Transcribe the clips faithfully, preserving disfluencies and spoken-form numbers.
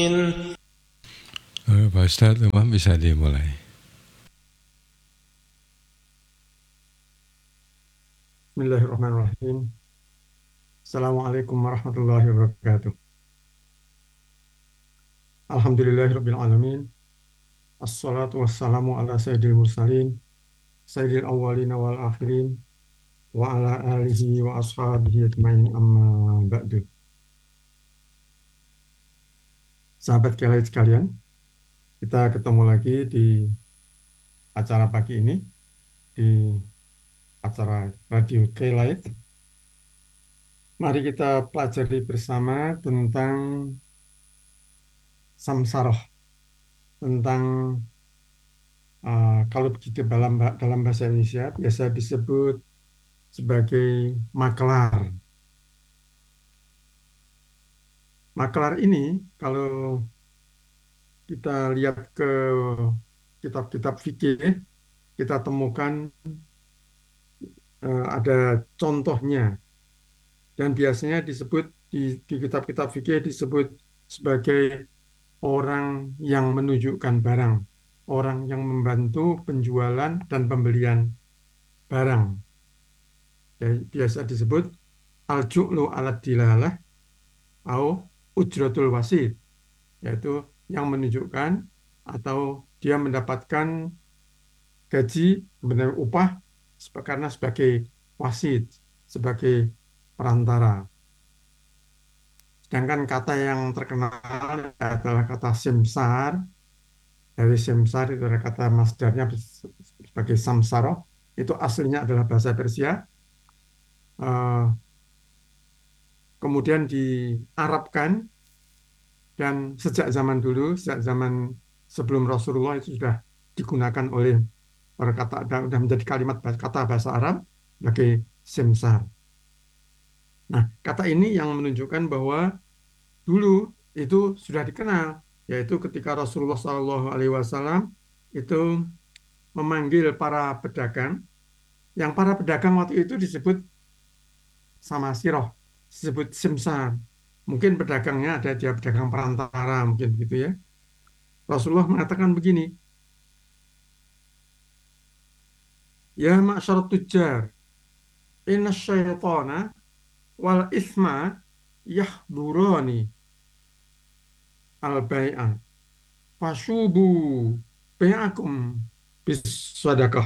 Oke, Pak Ustadz, Umam bisa dimulai. Bismillahirrahmanirrahim. Assalamualaikum warahmatullahi wabarakatuh. Alhamdulillahirabbil alamin. Assalatu wassalamu ala sayyidil mursalin, sayyidil awwalin wal akhirin, wa ala alihi wa ashabihi ajmain amma ba'du. Sahabat kalian sekalian, kita ketemu lagi di acara pagi ini, di acara Radio K-Light. Mari kita pelajari bersama tentang samsaroh, tentang uh, kalau begitu dalam dalam bahasa Indonesia biasa disebut sebagai maklar. Maklar ini kalau kita lihat ke kitab-kitab fikih, kita temukan uh, ada contohnya dan biasanya disebut di, di kitab-kitab fikih disebut sebagai orang yang menunjukkan barang, orang yang membantu penjualan dan pembelian barang. Jadi, biasa disebut al-ju'lu ala dilalah atau ujratul wasit, yaitu yang menunjukkan atau dia mendapatkan gaji, benar upah karena sebagai wasit, sebagai perantara. Sedangkan kata yang terkenal adalah kata simsar. Dari simsar itu ada kata masdarnya sebagai samsaroh. Itu aslinya adalah bahasa Persia. Uh, kemudian diarabkan dan sejak zaman dulu, sejak zaman sebelum Rasulullah itu sudah digunakan oleh berkata dan sudah menjadi kalimat kata bahasa Arab sebagai simsar. Nah, kata ini yang menunjukkan bahwa dulu itu sudah dikenal, yaitu ketika Rasulullah Shallallahu Alaihi Wasallam itu memanggil para pedagang, yang para pedagang waktu itu disebut sama siroh, disebut simsar. Mungkin pedagangnya ada dia pedagang perantara, mungkin begitu ya. Rasulullah mengatakan begini, ya ma'syarat tujar, inna syaitana wal isma yahdurani al-bai'ah fasubu bai'akum bis sadaqah.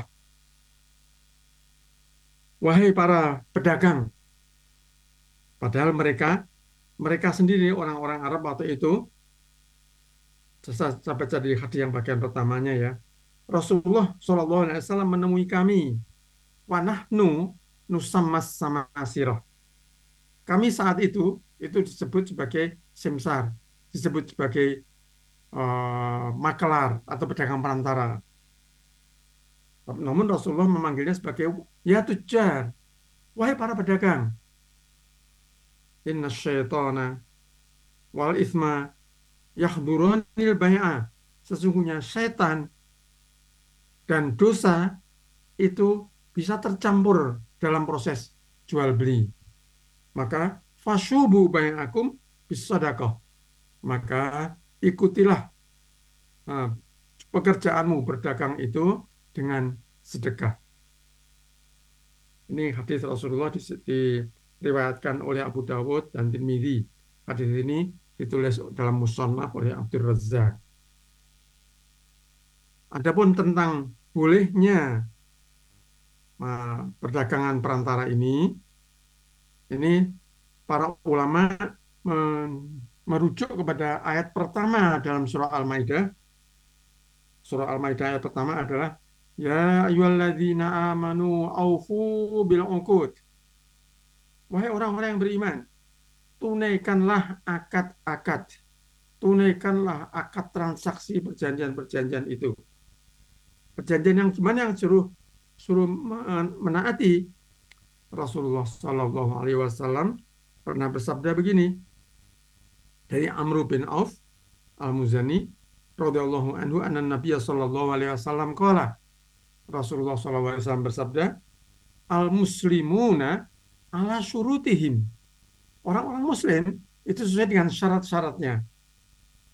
Wahai para pedagang, padahal mereka mereka sendiri orang-orang Arab waktu itu, sampai jadi hadis yang bagian pertamanya ya, Rasulullah Shallallahu Alaihi Wasallam menemui kami, wanahnu nusammas sama sirah. Kami saat itu itu disebut sebagai simsar, disebut sebagai uh, makelar atau pedagang perantara. Namun Rasulullah memanggilnya sebagai ya tujar, wahai para pedagang. Inna syaitana wal isma yahduranil bai'ah. Sesungguhnya syaitan dan dosa itu bisa tercampur dalam proses jual beli. Maka fasyubu bai'akum bisadaqah. Maka ikutilah uh, pekerjaanmu berdagang itu dengan sedekah. Ini hadis Rasulullah diriwayatkan oleh Abu Dawud dan Tirmidzi. Hadis ini ditulis dalam Musannaf oleh Abdul Razzaq. Adapun tentang bolehnya uh, perdagangan perantara ini, ini para ulama merujuk kepada ayat pertama dalam surah Al-Maidah. Surah Al-Maidah ayat pertama adalah ya ayyuhalladzina amanu aufu bil uqud. Wahai orang-orang yang beriman, tunaikanlah akad-akad. Tunaikanlah akad transaksi perjanjian-perjanjian itu. Perjanjian yang gimana yang suruh suruh menaati? Rasulullah Shallallahu Alaihi Wasallam pernah bersabda begini dari Amr bin Auf al-Muzani radhiyallahu anhu anna Nabiy sallallahu alaihi wasallam qala. Rasulullah sallallahu alaihi wasallam bersabda, al-muslimuna ala syurutihim. Orang-orang muslim itu sesuai dengan syarat-syaratnya.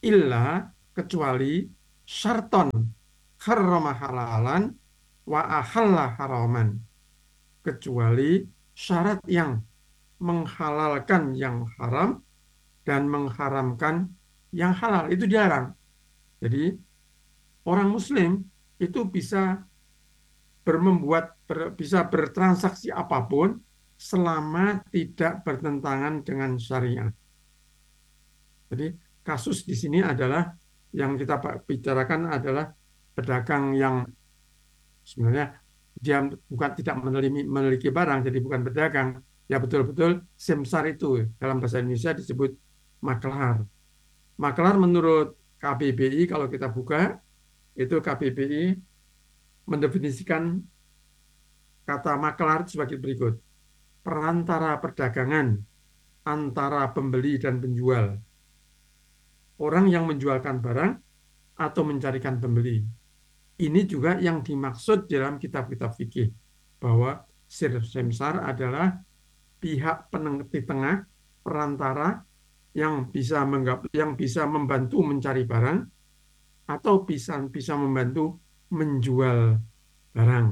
illa kecuali syarton harrama halalan wa ahalla haraman, kecuali syarat yang menghalalkan yang haram dan mengharamkan yang halal, itu dilarang. Jadi orang Muslim itu bisa bermembuat ber, bisa bertransaksi apapun selama tidak bertentangan dengan syariat. Jadi kasus di sini adalah yang kita bicarakan adalah pedagang yang sebenarnya dia bukan tidak memiliki, memiliki barang, jadi bukan pedagang, ya betul-betul simsar itu dalam bahasa Indonesia disebut maklar. Maklar menurut K B B I, kalau kita buka itu K B B I mendefinisikan kata maklar sebagai berikut: perantara perdagangan antara pembeli dan penjual, orang yang menjualkan barang atau mencarikan pembeli. Ini juga yang dimaksud dalam kitab-kitab fikih, bahwa simsar adalah pihak penengah tengah, perantara yang bisa menggap, yang bisa membantu mencari barang atau bisa bisa membantu menjual barang.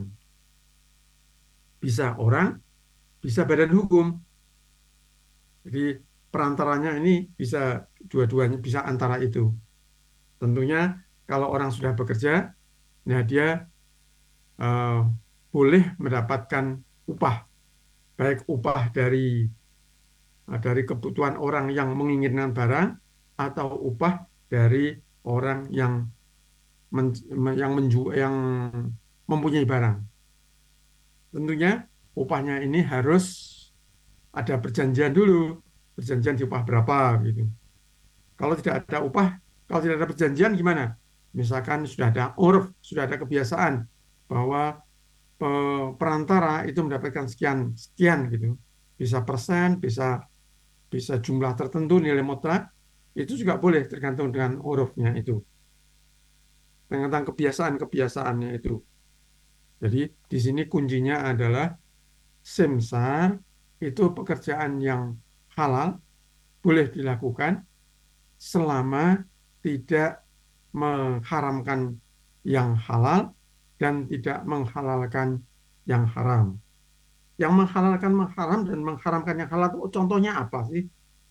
Bisa orang, bisa badan hukum. Jadi perantaranya ini bisa dua-duanya, bisa antara itu. Tentunya kalau orang sudah bekerja, nah dia uh, boleh mendapatkan upah, baik upah dari dari kebutuhan orang yang menginginkan barang atau upah dari orang yang men, yang menju, yang mempunyai barang. Tentunya upahnya ini harus ada perjanjian dulu, perjanjian di upah berapa gitu. Kalau tidak ada upah, kalau tidak ada perjanjian gimana? Misalkan sudah ada urf, sudah ada kebiasaan bahwa perantara itu mendapatkan sekian sekian gitu, bisa persen, bisa bisa jumlah tertentu nilai mutlak, itu juga boleh tergantung dengan urufnya itu, tentang kebiasaan-kebiasaannya itu. Jadi di sini kuncinya adalah simsar itu pekerjaan yang halal, boleh dilakukan selama tidak mengharamkan yang halal dan tidak menghalalkan yang haram. Yang menghalalkan mengharam dan mengharamkan yang halal itu contohnya apa sih?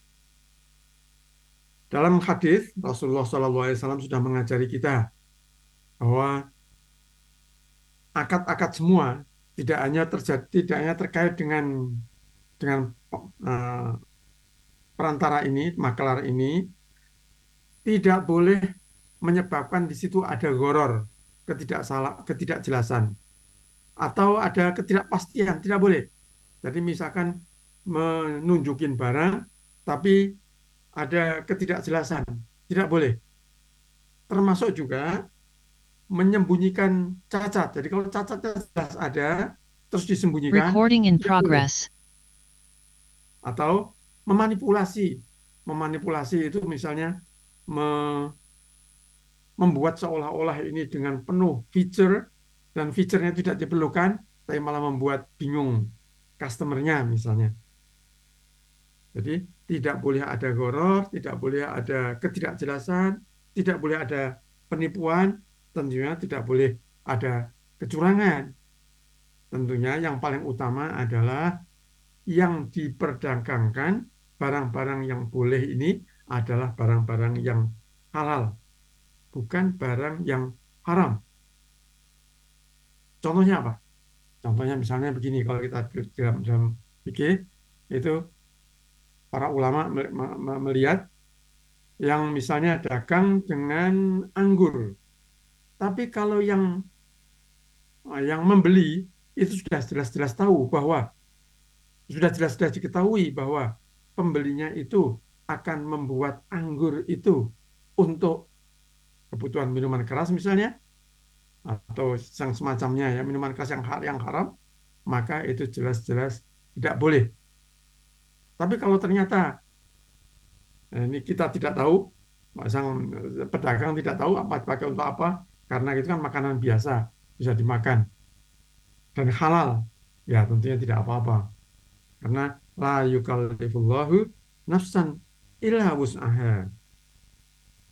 Dalam hadis Rasulullah shallallahu alaihi wasallam sudah mengajari kita bahwa akad-akad semua tidak hanya terjadi, tidak hanya terkait dengan dengan uh, perantara ini, maklar ini, tidak boleh menyebabkan di situ ada gharar, ketidaksalah, ketidakjelasan, atau ada ketidakpastian, tidak boleh. Jadi misalkan menunjukin barang, tapi ada ketidakjelasan, tidak boleh. Termasuk juga menyembunyikan cacat. Jadi kalau cacatnya jelas ada, terus disembunyikan, Recording in tidak boleh. progress. Atau memanipulasi. Memanipulasi itu misalnya me- membuat seolah-olah ini dengan penuh feature, dan feature-nya tidak diperlukan, tapi malah membuat bingung customer-nya misalnya. Jadi tidak boleh ada gharar, tidak boleh ada ketidakjelasan, tidak boleh ada penipuan, tentunya tidak boleh ada kecurangan. Tentunya yang paling utama adalah yang diperdagangkan, barang-barang yang boleh ini adalah barang-barang yang halal, bukan barang yang haram. Contohnya apa? Contohnya misalnya begini, kalau kita dalam dalam fikih itu para ulama melihat yang misalnya dagang dengan anggur. Tapi kalau yang yang membeli itu sudah jelas-jelas tahu bahwa sudah jelas-jelas diketahui bahwa pembelinya itu akan membuat anggur itu untuk kebutuhan minuman keras misalnya, atau yang semacamnya ya, minuman keras yang yang haram, maka itu jelas-jelas tidak boleh. Tapi kalau ternyata ini kita tidak tahu, sang pedagang tidak tahu apa dipakai untuk apa, karena itu kan makanan biasa, bisa dimakan dan halal, ya tentunya tidak apa-apa. Karena la yukallifullahu nafsan illa wus'aha.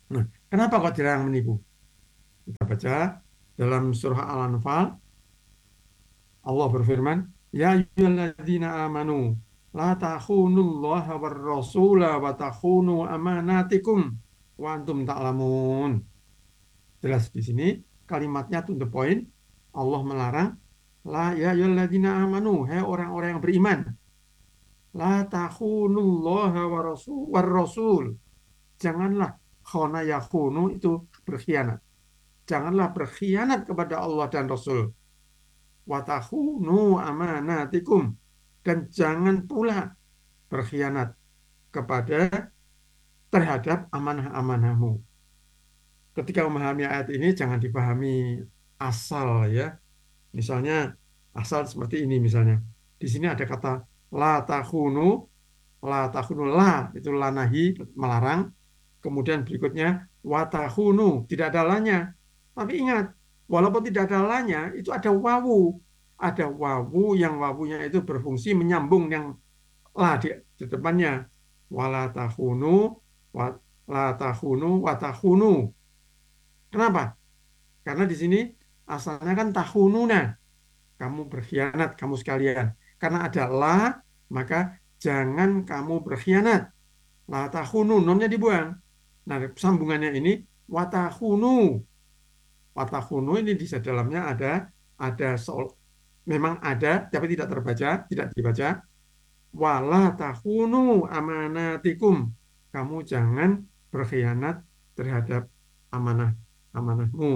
Nah, kenapa kok dilarang menipu? Kita baca dalam surah Al-Anfal, Allah berfirman, Ya ayyuhalladzina amanu, la takhunullaha war rasula wa takhunu amanatikum wa antum ta'lamun. Jelas di sini kalimatnya to the point. Allah melarang, la ya ayyuhalladzina amanu, hai orang-orang yang beriman, la takhunullaha war rasul war rasul. Janganlah khona yakhunu itu berkhianat. Janganlah berkhianat kepada Allah dan Rasul. Watakhunu amanatikum, dan jangan pula berkhianat kepada terhadap amanah-amanahmu. Ketika memahami ayat ini jangan dipahami asal ya. Misalnya asal seperti ini misalnya. Di sini ada kata la takhunu, la takhunu la itu lanahi melarang. Kemudian berikutnya watakhunu tidak ada lanya. Tapi ingat, walaupun tidak ada lanya, itu ada wawu. Ada wawu yang wawunya itu berfungsi menyambung yang la di, di depannya. Wala takhunu, wa, la takhunu, watakhunu. Kenapa? Karena di sini asalnya kan tahununa. Kamu berkhianat, kamu sekalian. Karena ada la, maka jangan kamu berkhianat. La tahunu, nonnya dibuang. Nah, sambungannya ini watahunu. Watahunu ini di dalamnya ada ada sol, memang ada tapi tidak terbaca, tidak dibaca. Wala tahunu amanatikum. Kamu jangan berkhianat terhadap amanah amanahmu.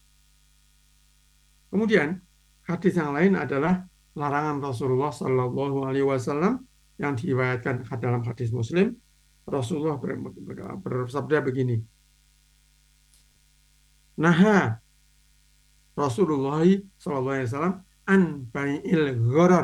Kemudian hadis yang lain adalah larangan Rasulullah Shallallahu Alaihi Wasallam yang diriwayatkan dalam hadis Muslim. Rasulullah bersabda begini, Naha Rasulullah Shallallahu Alaihi Wasallam an bai'il gharar.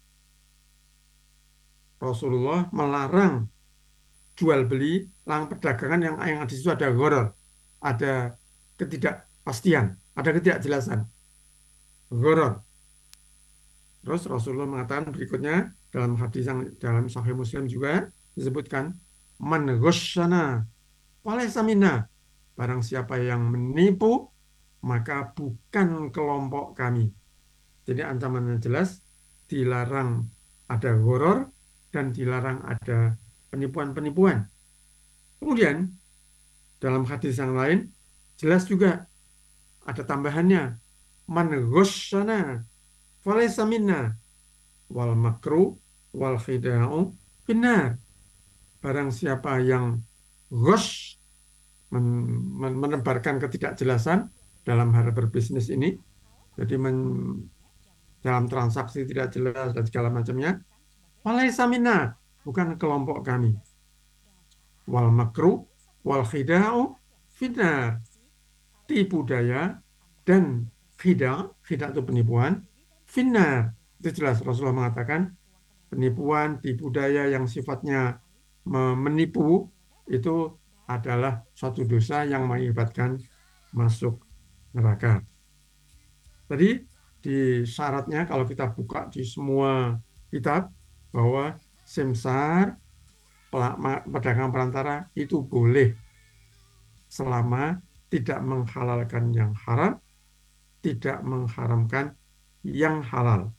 Rasulullah melarang jual beli, larang perdagangan yang yang di situ ada gharar, ada ketidakpastian, ada ketidakjelasan. Gharar. Terus Rasulullah mengatakan berikutnya dalam hadis yang dalam Sahih Muslim juga disebutkan, man ghasyana falaysa minna. Barang siapa yang menipu, maka bukan kelompok kami. Jadi ancamannya jelas, dilarang ada gharar dan dilarang ada penipuan-penipuan. Kemudian dalam hadis yang lain jelas juga ada tambahannya, man ghasyana falaysa minna wal makru wal khida'u finnar. Barang siapa yang ghash, menebarkan ketidakjelasan dalam hal berbisnis ini, jadi men, dalam transaksi tidak jelas dan segala macamnya, falaysa minna, bukan kelompok kami. Wal makru wal khida'u finnar. Tipu daya dan khida', khida' itu penipuan, finnar. Itu jelas Rasulullah mengatakan penipuan, tipu daya yang sifatnya menipu itu adalah suatu dosa yang mengakibatkan masuk neraka. Tadi di syaratnya kalau kita buka di semua kitab bahwa simsar, pedagang perantara itu boleh selama tidak menghalalkan yang haram, tidak mengharamkan yang halal.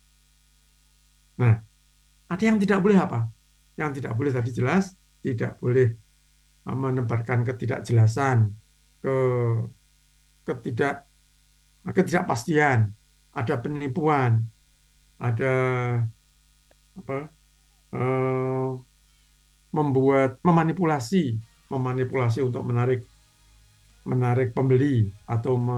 Nah, ada yang tidak boleh apa? Yang tidak boleh tadi jelas, tidak boleh menebarkan ketidakjelasan, ke ketidak ketidakpastian, ada penipuan, ada apa? Eh, membuat memanipulasi, memanipulasi untuk menarik menarik pembeli atau me,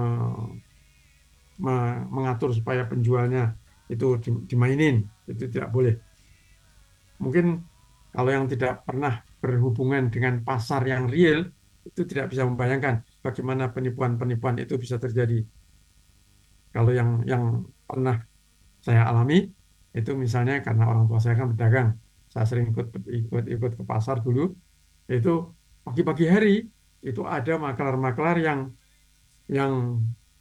me, mengatur supaya penjualnya itu dimainin, itu tidak boleh. Mungkin kalau yang tidak pernah berhubungan dengan pasar yang real, itu tidak bisa membayangkan bagaimana penipuan-penipuan itu bisa terjadi. Kalau yang yang pernah saya alami, itu misalnya karena orang tua saya kan berdagang, saya sering ikut ikut ikut ke pasar dulu, itu pagi-pagi hari itu ada makelar-makelar yang yang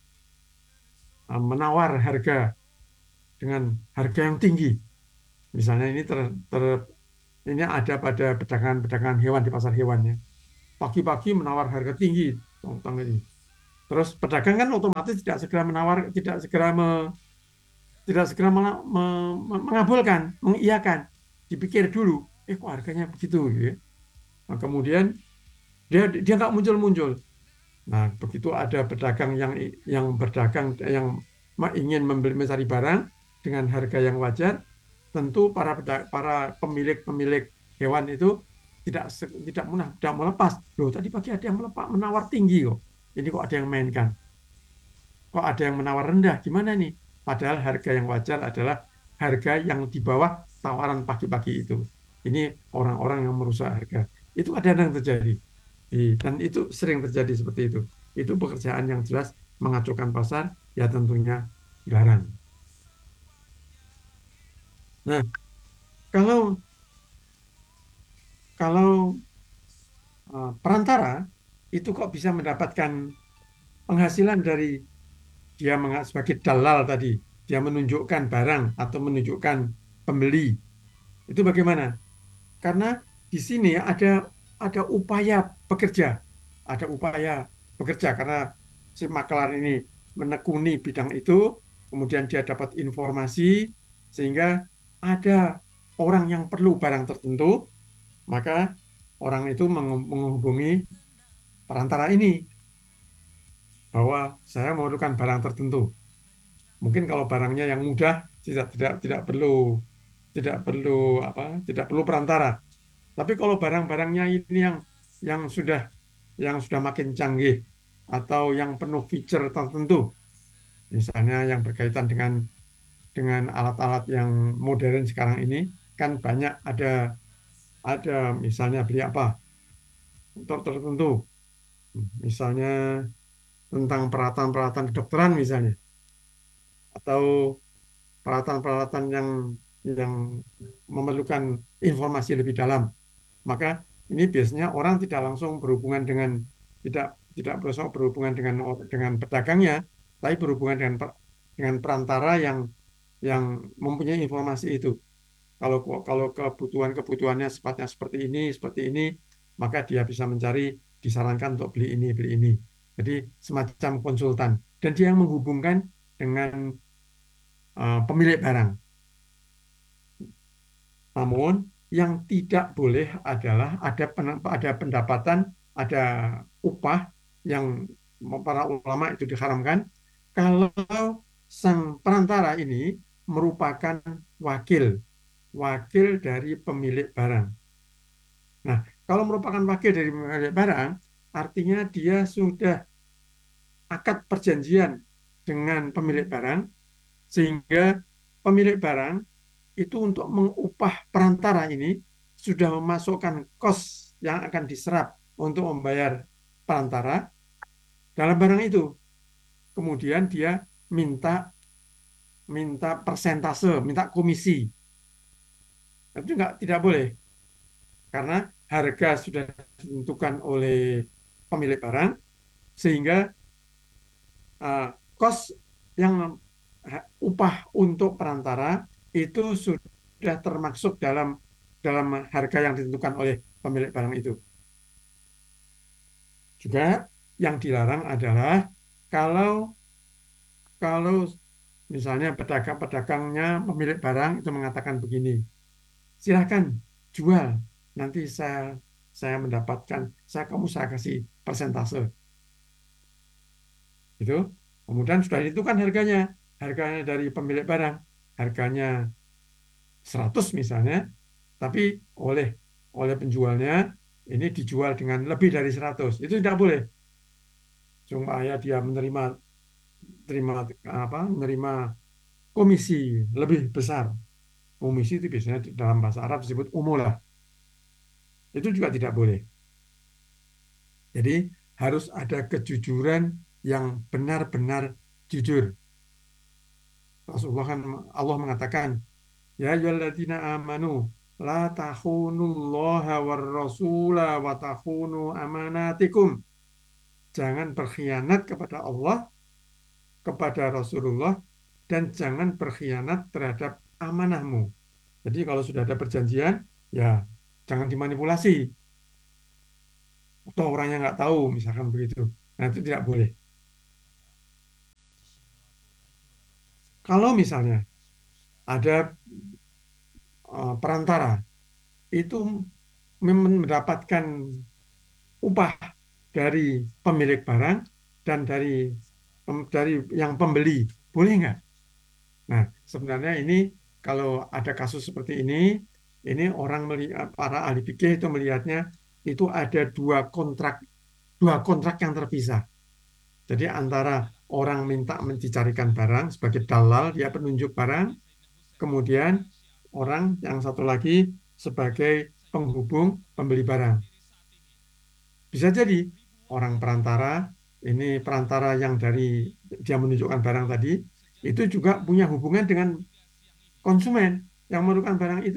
menawar harga dengan harga yang tinggi. Misalnya ini ter, ter ini ada pada pedagang-pedagang hewan di pasar hewannya. pagi-pagi menawar harga tinggi tong-tong ini. Terus pedagang kan otomatis tidak segera menawar, tidak segera me, tidak segera mela- me- me- mengabulkan, mengiyakan, dipikir dulu, eh kok harganya begitu, gitu ya. Nah, kemudian dia dia nggak muncul-muncul. Nah, begitu ada pedagang yang yang berdagang yang ma- ingin membeli mencari barang dengan harga yang wajar, tentu para peda- para pemilik-pemilik hewan itu tidak se- tidak munah, tidak melepas. Loh, tadi pagi ada yang melepas menawar tinggi kok. Ini kok ada yang mainkan. Kok ada yang menawar rendah? Gimana nih? Padahal harga yang wajar adalah harga yang di bawah tawaran pagi-pagi itu. Ini orang-orang yang merusak harga. Itu ada yang terjadi. Di- Dan itu sering terjadi seperti itu. Itu pekerjaan yang jelas mengacaukan pasar, ya tentunya dilarang. Nah, kalau kalau eh, perantara itu kok bisa mendapatkan penghasilan dari dia menga- sebagai dalal tadi, dia menunjukkan barang atau menunjukkan pembeli. Itu bagaimana? Karena di sini ada ada upaya bekerja, ada upaya bekerja karena si makelar ini menekuni bidang itu, kemudian dia dapat informasi sehingga ada orang yang perlu barang tertentu, maka orang itu mengu- menghubungi perantara ini bahwa saya memerlukan barang tertentu. Mungkin kalau barangnya yang mudah tidak tidak tidak perlu tidak perlu apa tidak perlu perantara. Tapi kalau barang-barangnya ini yang yang sudah yang sudah makin canggih atau yang penuh feature tertentu, misalnya yang berkaitan dengan dengan alat-alat yang modern sekarang ini, kan banyak ada ada misalnya beli apa motor tertentu, misalnya tentang peralatan-peralatan kedokteran misalnya, atau peralatan-peralatan yang yang memerlukan informasi lebih dalam. Maka ini biasanya orang tidak langsung berhubungan dengan tidak tidak langsung berhubungan dengan dengan pedagangnya, tapi berhubungan dengan dengan perantara yang yang mempunyai informasi itu. Kalau kalau kebutuhan-kebutuhannya sifatnya seperti ini, seperti ini, maka dia bisa mencari, disarankan untuk beli ini, beli ini. Jadi semacam konsultan. Dan dia yang menghubungkan dengan uh, pemilik barang. Namun yang tidak boleh adalah ada ada pendapatan, ada upah yang para ulama itu diharamkan kalau sang perantara ini merupakan wakil, wakil dari pemilik barang. Nah, kalau merupakan wakil dari pemilik barang, artinya dia sudah akad perjanjian dengan pemilik barang, sehingga pemilik barang itu untuk mengupah perantara ini sudah memasukkan kos yang akan diserap untuk membayar perantara dalam barang itu. Kemudian dia minta minta persentase, minta komisi. Itu enggak tidak boleh karena harga sudah ditentukan oleh pemilik barang sehingga uh, kos yang uh, upah untuk perantara itu sudah termasuk dalam dalam harga yang ditentukan oleh pemilik barang itu. Juga yang dilarang adalah kalau kalau misalnya pedagang-pedagangnya pemilik barang itu mengatakan begini, silakan jual, nanti saya saya mendapatkan, saya kamu saya kasih persentase. Itu. Kemudian sudah ditentukan harganya, harganya dari pemilik barang, harganya seratus misalnya, tapi oleh oleh penjualnya ini dijual dengan lebih dari seratus. Itu tidak boleh. Supaya dia menerima terima apa? Menerima komisi lebih besar. Komisi itu biasanya dalam bahasa Arab disebut umulah. Itu juga tidak boleh. Jadi harus ada kejujuran yang benar-benar jujur. Rasulullah kan Allah mengatakan, ya ayyuhalladzina amanu la takhunullaha war rasula wa takhunu amanatikum. Jangan berkhianat kepada Allah, kepada Rasulullah, dan jangan berkhianat terhadap amanahmu. Jadi kalau sudah ada perjanjian, ya jangan dimanipulasi. atau orangnya nggak tahu, misalkan begitu. Nah, itu tidak boleh. Kalau misalnya ada eh, perantara itu mendapatkan upah dari pemilik barang dan dari dari yang pembeli, boleh nggak? Nah, sebenarnya ini kalau ada kasus seperti ini, ini orang melihat, para ahli fikih itu melihatnya itu ada dua kontrak, dua kontrak yang terpisah. Jadi antara orang minta dicarikan barang sebagai dalal, dia penunjuk barang, kemudian orang yang satu lagi sebagai penghubung pembeli barang. Bisa jadi orang perantara, ini perantara yang dari dia menunjukkan barang tadi, itu juga punya hubungan dengan konsumen yang memerlukan barang itu.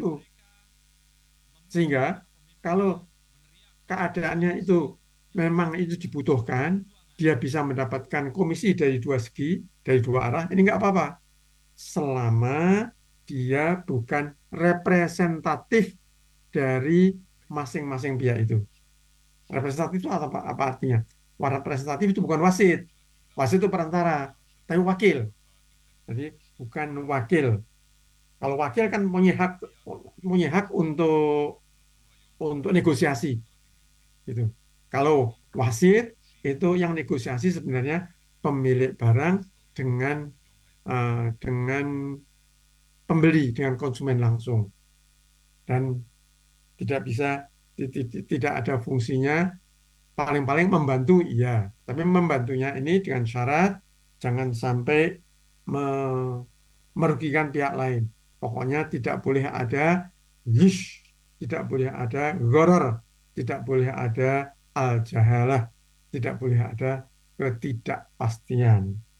Sehingga kalau keadaannya itu memang itu dibutuhkan, dia bisa mendapatkan komisi dari dua segi, dari dua arah, ini nggak apa-apa. Selama dia bukan representatif dari masing-masing pihak itu. Representatif itu apa, apa artinya? Representatif itu bukan wasit. Wasit itu perantara, tapi wakil. Jadi bukan wakil. Kalau wakil kan punya hak punya hak untuk untuk negosiasi gitu. Kalau wasit itu yang negosiasi sebenarnya pemilik barang dengan uh, dengan pembeli, dengan konsumen langsung, dan tidak bisa tidak ada fungsinya, paling-paling membantu iya, tapi membantunya ini dengan syarat jangan sampai me- merugikan pihak lain. Pokoknya tidak boleh ada yish, tidak boleh ada gharar, tidak boleh ada al-jahalah, tidak boleh ada ketidakpastian.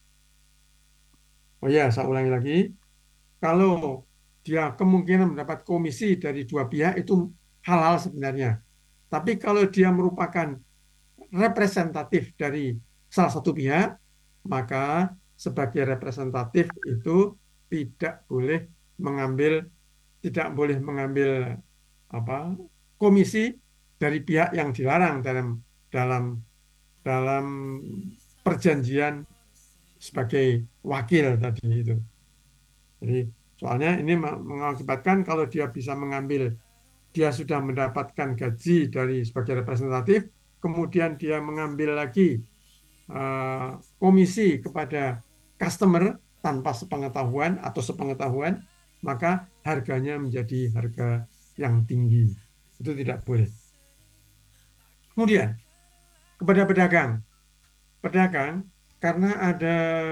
Oh ya, saya ulangi lagi. Kalau dia kemungkinan mendapat komisi dari dua pihak itu halal sebenarnya. Tapi kalau dia merupakan representatif dari salah satu pihak, maka sebagai representatif itu tidak boleh mengambil tidak boleh mengambil apa komisi dari pihak yang dilarang dalam dalam dalam perjanjian sebagai wakil tadi itu. Jadi soalnya ini mengakibatkan kalau dia bisa mengambil, dia sudah mendapatkan gaji dari sebagai representatif, kemudian dia mengambil lagi uh, komisi kepada customer tanpa sepengetahuan atau sepengetahuan, maka harganya menjadi harga yang tinggi. Itu tidak boleh. Kemudian kepada pedagang, pedagang karena ada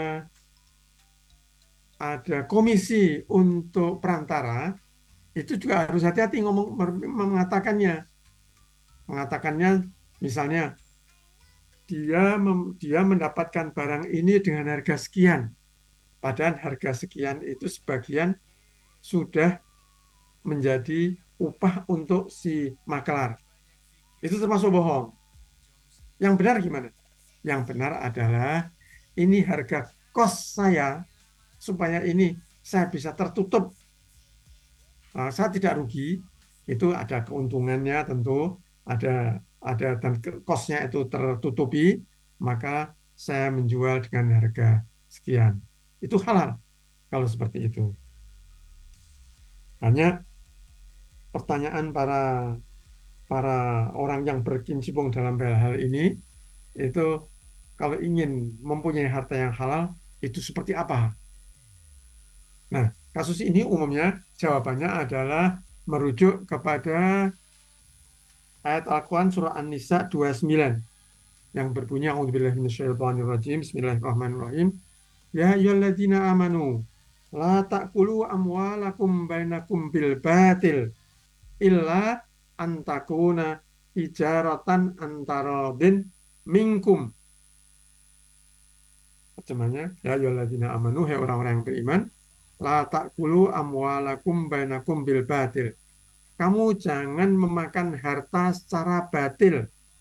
ada komisi untuk perantara, itu juga harus hati-hati ngomong mengatakannya. Mengatakannya misalnya dia dia mendapatkan barang ini dengan harga sekian. Padahal harga sekian itu sebagian sudah menjadi upah untuk si makelar. Itu termasuk bohong. Yang benar gimana? Yang benar adalah ini harga kos saya supaya ini saya bisa tertutup. Nah, saya tidak rugi. Itu ada keuntungannya tentu, ada ada dan kosnya itu tertutupi, maka saya menjual dengan harga sekian. Itu halal kalau seperti itu. Hanya pertanyaan para para orang yang berkecimpung dalam hal ini itu kalau ingin mempunyai harta yang halal itu seperti apa? Nah, kasus ini umumnya jawabannya adalah merujuk kepada ayat Al-Quran surah An-Nisa dua puluh sembilan yang berbunyi A'udzubillahi minasyaitonirrajim Bismillahirrahmanirrahim. Ya ayyuhalladzina amanu la ta'kulu amwalakum bainakum bil batil illa antakuna tijaratan antaradin minkum. Terjemahnya, ya ayyuhalladzina amanu, hai orang-orang yang beriman, la ta'kulu amwalakum bainakum bil batil. Kamu jangan memakan harta secara batil.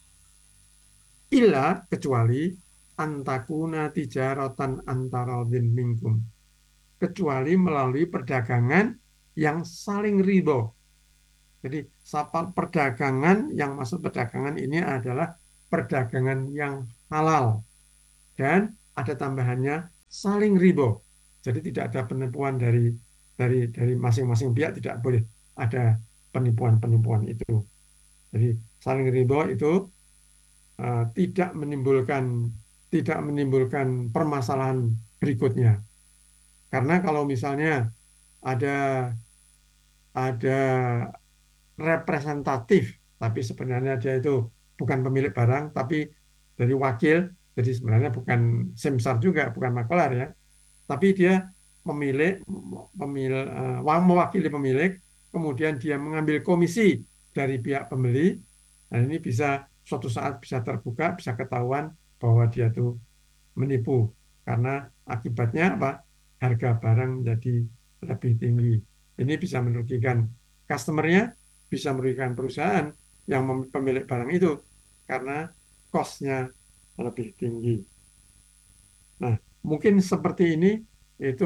Illa, kecuali antakuna tijaratan antaradin minkum. Kecuali melalui perdagangan yang saling ridho. Jadi perdagangan yang masuk perdagangan ini adalah perdagangan yang halal. Dan ada tambahannya saling ribo. Jadi tidak ada penipuan dari dari dari masing-masing pihak, tidak boleh ada penipuan-penipuan itu. Jadi saling ribo itu uh, tidak menimbulkan tidak menimbulkan permasalahan berikutnya. Karena kalau misalnya ada ada representatif, tapi sebenarnya dia itu bukan pemilik barang, tapi dari wakil, jadi sebenarnya bukan simsar juga, bukan makelar ya, tapi dia pemilik, pemilik mewakili pemilik, kemudian dia mengambil komisi dari pihak pembeli, dan ini bisa suatu saat bisa terbuka, bisa ketahuan bahwa dia tuh menipu, karena akibatnya apa? Harga barang jadi lebih tinggi. Ini bisa merugikan customer-nya, bisa merugikan perusahaan yang pemilik barang itu karena cost-nya lebih tinggi. Nah, mungkin seperti ini itu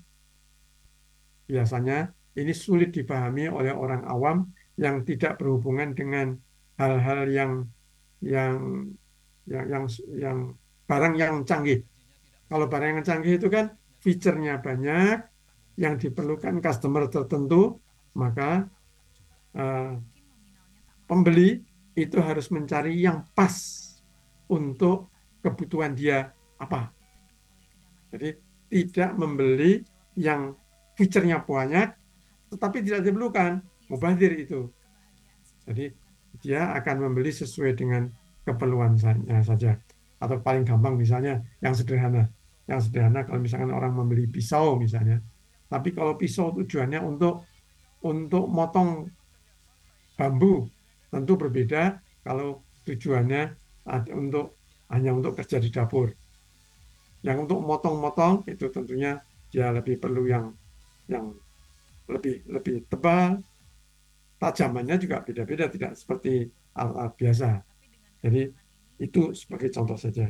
biasanya ini sulit dipahami oleh orang awam yang tidak berhubungan dengan hal-hal yang yang yang yang, yang barang yang canggih. Kalau barang yang canggih itu kan fiturnya banyak, yang diperlukan customer tertentu, maka uh, pembeli itu harus mencari yang pas untuk kebutuhan dia apa. Jadi tidak membeli yang fiturnya banyak, tetapi tidak diperlukan, mubazir itu. Jadi dia akan membeli sesuai dengan keperluannya saja. Atau paling gampang misalnya yang sederhana. Yang sederhana kalau misalkan orang membeli pisau misalnya. Tapi kalau pisau tujuannya untuk untuk motong bambu, tentu berbeda kalau tujuannya untuk hanya untuk kerja di dapur. Yang untuk motong-motong itu tentunya dia lebih perlu yang yang lebih lebih tebal, tajamannya juga beda-beda, tidak seperti alat-alat biasa. Jadi itu sebagai contoh saja.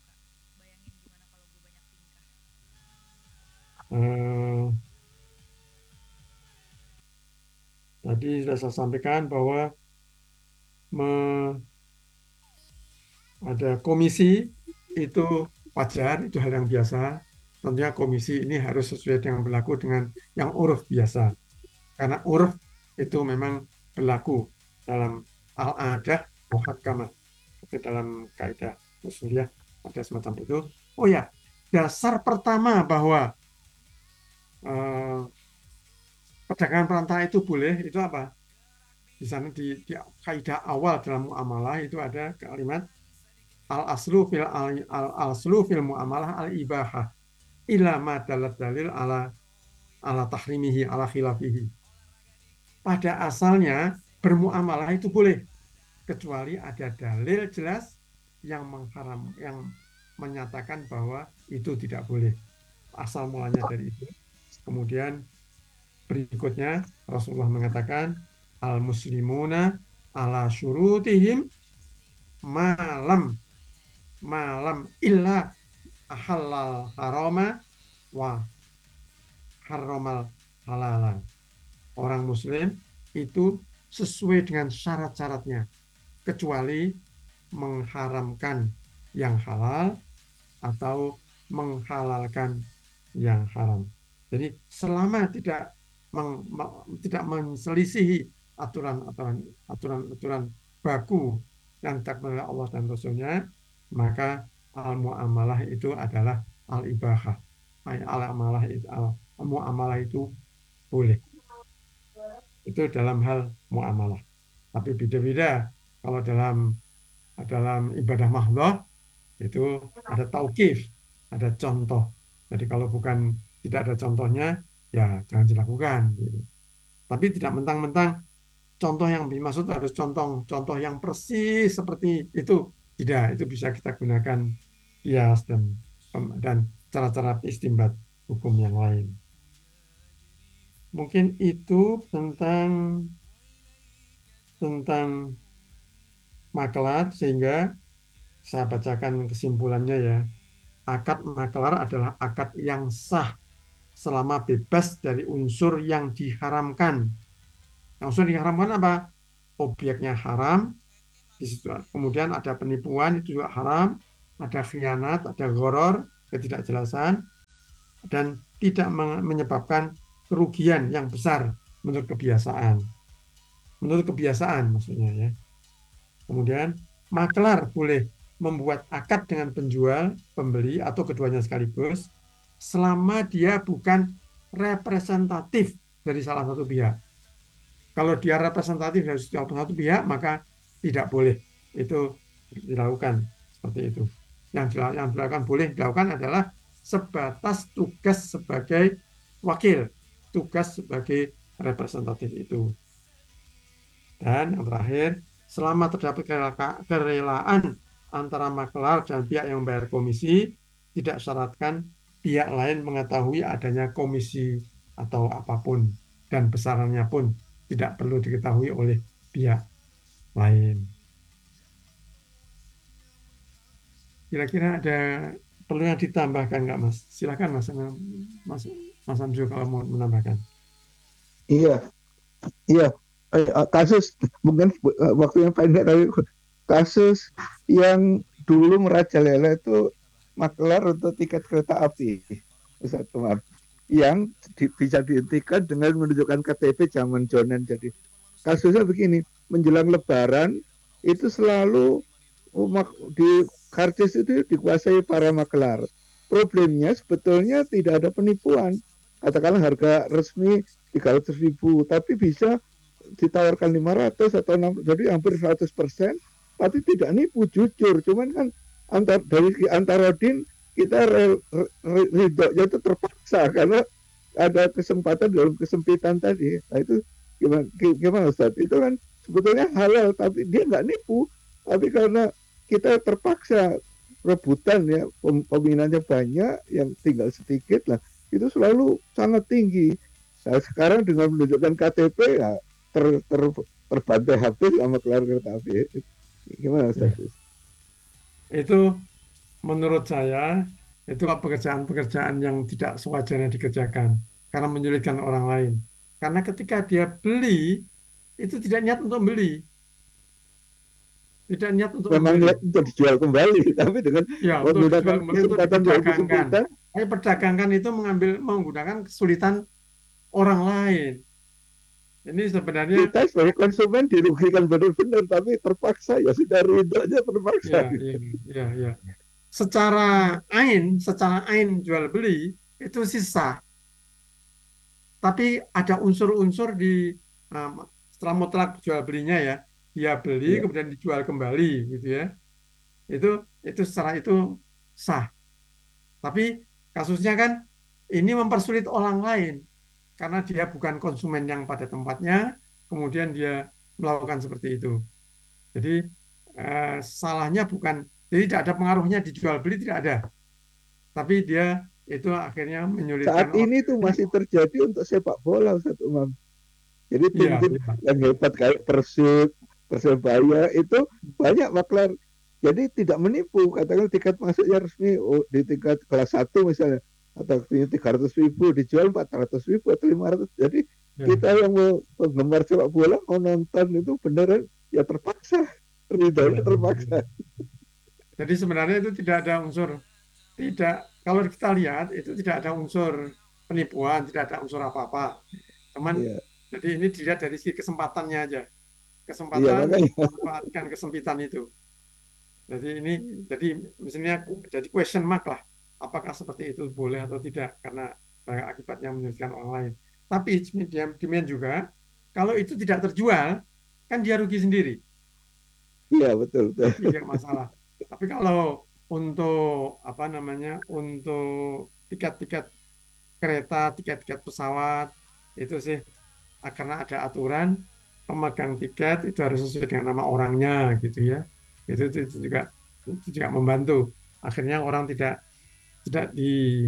Eh, tadi sudah saya sampaikan bahwa me, ada komisi itu wajar, itu hal yang biasa. Tentunya komisi ini harus sesuai dengan berlaku dengan yang uruf biasa. Karena uruf itu memang berlaku dalam al-adah muhakkamah. Itu dalam kaidah usuliyah ada semacam itu. Oh ya, dasar pertama bahwa eh, perdagangan perantara itu boleh, itu apa? Di sana di, di kaidah awal dalam muamalah itu ada kalimat al aslu fil al, al aslu fil muamalah al ibahah ila ma dalat dalil ala ala tahrimihi ala khilafihi. Pada asalnya bermuamalah itu boleh kecuali ada dalil jelas yang mengharam yang menyatakan bahwa itu tidak boleh. Asal mulanya dari itu. Kemudian berikutnya Rasulullah mengatakan al muslimuna ala syurutihim malam malam illa halal harama wa haramal halala. Orang muslim itu sesuai dengan syarat-syaratnya kecuali mengharamkan yang halal atau menghalalkan yang haram. Jadi selama tidak meng, tidak menselisihi aturan-aturan aturan-aturan baku yang ditetapkan oleh Allah dan Rasulnya, maka al-muamalah itu adalah al-ibahah. Al-muamalah itu, al-muamalah itu boleh. Itu dalam hal muamalah. Tapi beda-beda. Kalau dalam dalam ibadah mahdhah itu ada tauqif, ada contoh. Jadi kalau bukan tidak ada contohnya, ya jangan dilakukan. Gitu. Tapi tidak mentang-mentang contoh yang dimaksud harus contoh contoh yang persis seperti itu. Tidak, itu bisa kita gunakan kias dan dan cara-cara istimbat hukum yang lain. Mungkin itu tentang tentang maklar, sehingga saya bacakan kesimpulannya ya. Akad maklar adalah akad yang sah selama bebas dari unsur yang diharamkan. Yang unsur diharamkan apa? Objeknya haram, di situ. Kemudian ada penipuan, itu juga haram, ada khianat, ada gharar, ketidakjelasan, dan tidak menyebabkan kerugian yang besar menurut kebiasaan. Menurut kebiasaan maksudnya ya. Kemudian maklar boleh membuat akad dengan penjual, pembeli, atau keduanya sekaligus selama dia bukan representatif dari salah satu pihak. Kalau dia representatif dari salah satu pihak, maka tidak boleh itu dilakukan seperti itu. Yang dilakukan boleh dilakukan adalah sebatas tugas sebagai wakil, tugas sebagai representatif itu. Dan yang terakhir, selama terdapat kerelaan antara maklar dan pihak yang membayar komisi, tidak syaratkan pihak lain mengetahui adanya komisi atau apapun, dan besarannya pun tidak perlu diketahui oleh pihak lain. Kira-kira ada perlu yang ditambahkan nggak, Mas? Silakan, Mas. Mas, Mas Amzu, kalau mau menambahkan. Iya, iya. Kasus mungkin waktu yang pendek, tapi kasus yang dulu merajalela itu maklar untuk tiket kereta api, Ustaz Umar, yang di, bisa dihentikan dengan menunjukkan K T P zaman Jonan. Jadi kasusnya begini, menjelang Lebaran itu selalu di karcis itu dikuasai para maklar. Problemnya sebetulnya tidak ada penipuan. Katakanlah harga resmi tiga ratus ribu, tapi bisa ditawarkan lima ratus atau enam ratus, jadi hampir seratus persen, tapi tidak nipu, jujur. Cuman kan antar dari Antarodin kita ridho itu terpaksa karena ada kesempatan dalam kesempitan tadi. Nah itu gimana, gimana Ustaz? Itu kan sebetulnya halal, tapi dia nggak nipu, tapi karena kita terpaksa rebutan ya, peminatnya banyak, yang tinggal sedikit lah, itu selalu sangat tinggi. Nah, sekarang dengan menunjukkan K T P ya ter, ter, terbantai habis sama kelar kereta api. Gimana Ustaz? Itu menurut saya itu pekerjaan-pekerjaan yang tidak sewajarnya dikerjakan karena menyulitkan orang lain. Karena ketika dia beli itu tidak niat untuk beli, tidak niat untuk memang membeli. niat untuk dijual kembali, tapi dengan ya, untuk dijual kembali, untuk diperdagangkan. Tapi perdagangkan itu mengambil menggunakan kesulitan orang lain. Ini sebenarnya kita sebagai konsumen dirugikan benar-benar, tapi terpaksa ya sudah ridhonya terpaksa. Ya, ya, ya, ya. Secara ain, secara ain jual beli itu sisa. Tapi ada unsur-unsur di um, setelah mutlak jual belinya ya, dia beli Ya. kemudian dijual kembali gitu ya. Itu itu secara itu sah. Tapi kasusnya kan ini mempersulit orang lain karena dia bukan konsumen yang pada tempatnya, kemudian dia melakukan seperti itu. Jadi eh, salahnya bukan, jadi tidak ada pengaruhnya dijual beli, tidak ada. Tapi dia itu akhirnya menyulitkan. Saat ini tuh masih terjadi untuk sepak bola, Ustaz Umam. Jadi Iya, tim-tim iya. yang hebat kayak Persib, Persebaya itu banyak maklar. Jadi tidak menipu, katakan tiket masuknya resmi oh, di tingkat kelas satu misalnya, atau tiga ratus ribu dijual empat ratus ribu atau lima ratus. Jadi Ya. kita yang mau penggemar sepak bola mau nonton itu beneran ya terpaksa, ridhonya terpaksa. Jadi sebenarnya itu tidak ada unsur, tidak, kalau kita lihat itu tidak ada unsur penipuan, tidak ada unsur apa-apa. Teman, Iya, jadi ini dilihat dari segi kesempatannya aja. iya Kesempatan makanya. memanfaatkan kesempitan itu. Jadi ini, jadi misalnya jadi question mark lah, apakah seperti itu boleh atau tidak, karena akibatnya menyulitkan orang lain. Tapi demikian juga, kalau itu tidak terjual, kan dia rugi sendiri. Iya betul betul. Tidak masalah. Tapi kalau untuk apa namanya, untuk tiket-tiket kereta, tiket-tiket pesawat, itu sih karena ada aturan pemegang tiket itu harus sesuai dengan nama orangnya gitu ya. Itu, itu, itu juga itu juga membantu. Akhirnya orang tidak tidak di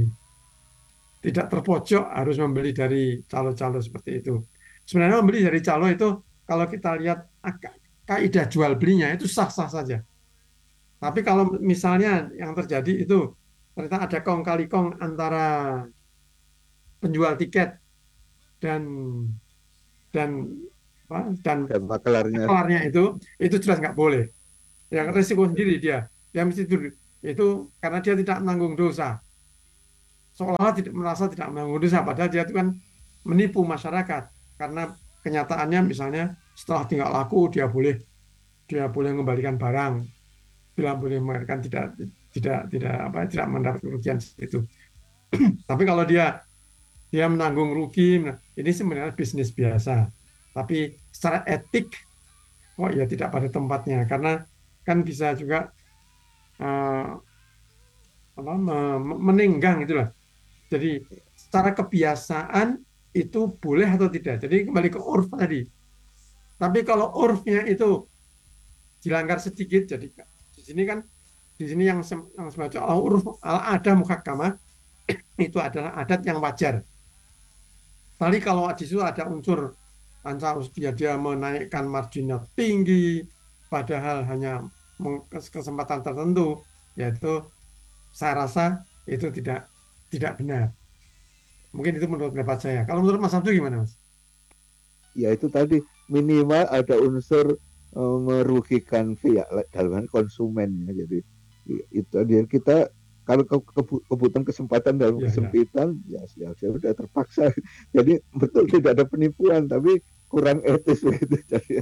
tidak terpojok harus membeli dari calo-calo seperti itu. Sebenarnya membeli dari calo itu kalau kita lihat kaidah jual belinya itu sah-sah saja. Tapi kalau misalnya yang terjadi itu ternyata ada kong kali kong antara penjual tiket dan dan apa, dan Dan maklarnya. maklarnya itu itu jelas nggak boleh. yang resiko sendiri dia. Dia mesti itu, itu karena dia tidak menanggung dosa. Seolah-olah tidak merasa tidak menanggung dosa, padahal dia itu kan menipu masyarakat. Karena kenyataannya misalnya setelah tinggal laku dia boleh dia boleh mengembalikan barang, bila boleh mengembalikan tidak tidak tidak apa tidak mendapat kerugian itu. Tapi kalau dia dia menanggung rugi, nah, ini sebenarnya bisnis biasa. Tapi secara etik kok ya tidak pada tempatnya karena kan bisa juga eh, apa, me- menenggang itulah. Jadi secara kebiasaan itu boleh atau tidak. Jadi kembali ke urf tadi. Tapi kalau urfnya itu dilanggar sedikit, jadi di sini kan di sini yang, sem- yang semacam oh, uruf al ada muhakkamah itu adalah adat yang wajar. Tapi kalau di situ ada unsur anca dia dia menaikkan marginnya tinggi, padahal hanya kesempatan tertentu, yaitu saya rasa itu tidak tidak benar. Mungkin itu menurut pendapat saya. Kalau menurut Mas Abdul gimana, Mas? Ya itu tadi minimal ada unsur uh, merugikan pihak dalam hal konsumen ya. Jadi itu dia kita kalau ke, ke, kebutuhan kesempatan dalam Iya, iya. kesempitan ya, ya sudah terpaksa. Jadi betul tidak ada penipuan tapi kurang etis begitu. Jadi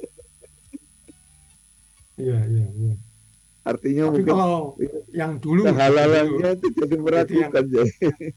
Iya, iya, iya. artinya Tapi mungkin kalau yang dulu, zaman dulu, kehalalannya itu jadi itu yang, meragukan jadi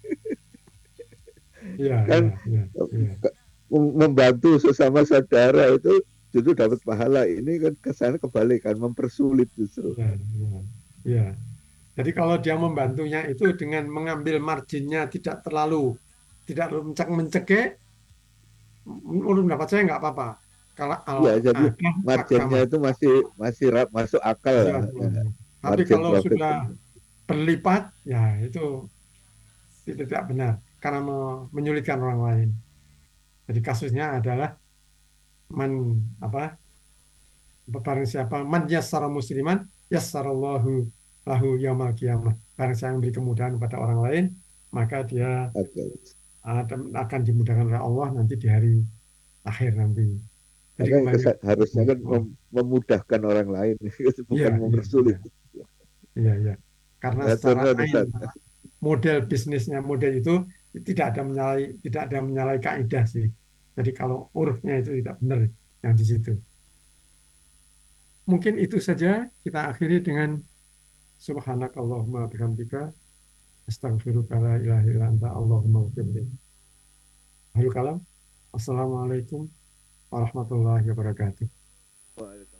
iya, kan iya, iya, iya, membantu sesama saudara itu justru dapat pahala. Ini kan kesannya kebalikan, mempersulit justru. iya, iya, iya. Jadi kalau dia membantunya itu dengan mengambil marginnya tidak terlalu, tidak terlalu mencek-mencekik, menurut pendapat saya nggak apa-apa. Kalau al Ya, jadi ada marginnya mahkamah, itu masih masih ra- masuk akal masih lah. ada. Ya, Tapi margin kalau profit. sudah berlipat, ya itu tidak tidak benar karena me- menyulitkan orang lain. Jadi kasusnya adalah man apa barang siapa man yassara musliman yassarallahu lahu yaumal qiyamah. Barang siapa yang beri kemudahan kepada orang lain, maka dia Oke. akan akan dimudahkan oleh Allah nanti di hari akhir nanti. Jadi Maka kembali kesa- harusnya kan oh, mem- memudahkan orang lain, iya bukan iya iya mempersulit. iya iya. Karena secara Aturan ain Ustaz. model bisnisnya model itu tidak ada menyalahi tidak ada menyalahi kaidah sih. Jadi kalau urufnya itu tidak benar yang di situ. Mungkin itu saja kita akhiri dengan subhanakallahumma bihamdika astaghfiruka la ilaha illa anta Allahumma wafirli. Akhirul kalam. Assalamualaikum warahmatullahi wabarakatuh.